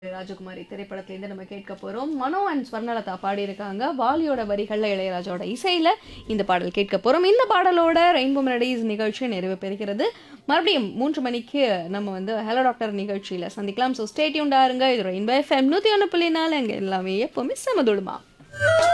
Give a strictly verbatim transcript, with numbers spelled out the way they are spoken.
ராஜகுமாரி திரைப்படத்திலேருந்து நம்ம கேட்க போறோம். மனோ அண்ட் ஸ்வர்ணலதா பாடியிருக்காங்க. வாலியோட வரிகள்ல இளையராஜாவோட இசையில இந்த பாடல் கேட்க போறோம். இந்த பாடலோட ரெயின்போ மெலடிஸ் நிகழ்ச்சி நிறைவு பெறுகிறது. மறுபடியும் மூன்று மணிக்கு நம்ம வந்து ஹலோ டாக்டர் நிகழ்ச்சியில சந்திக்கலாம். ஸோ ஸ்டே டியூன்டா இருங்க. இது ரெயின்போ எஃப்எம் நூற்றி ஒன்று புள்ளி நாலு. அங்கே எல்லாமே எப்பவுமே சமதுடுமா.